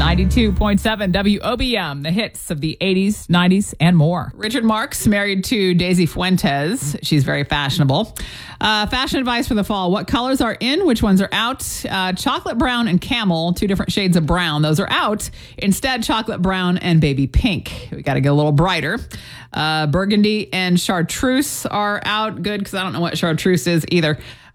92.7 WOBM, the hits of the 80s, 90s, and more. Richard Marx married to Daisy Fuentes. She's very fashionable. Fashion advice for the fall. What colors are in? Which ones are out? Chocolate brown and camel, two different shades of brown. Those are out. Instead, chocolate brown and baby pink. We got to get a little brighter. Burgundy and chartreuse are out. Good, because I don't know what chartreuse is either.